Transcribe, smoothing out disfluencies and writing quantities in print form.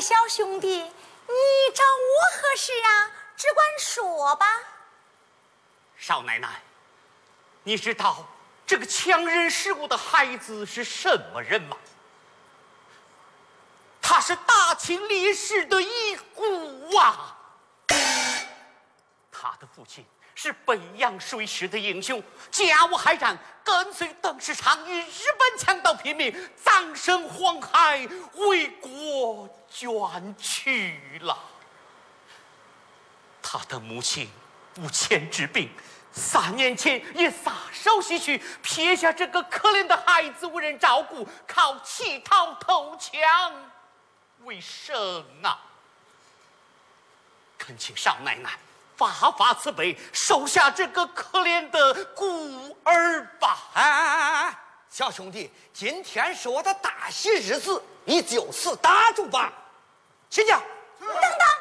小兄弟，你找我何事啊？只管说吧。 少奶奶，你知道这个强人拾物的孩子是什么人吗？他是大清烈士的遗孤啊！他的父亲是北洋水师的英雄，甲午海战跟随邓世昌与日本强盗拼命，葬身黄海，为国捐躯了。他的母亲无钱治病，3年前也撒手西去，撇下这个可怜的孩子无人照顾，靠乞讨偷抢为生啊！恳请少奶奶发慈悲，收下这个可怜的孤儿吧！ 哎，小兄弟，今天是我的大喜日子，你就此打住吧。请讲。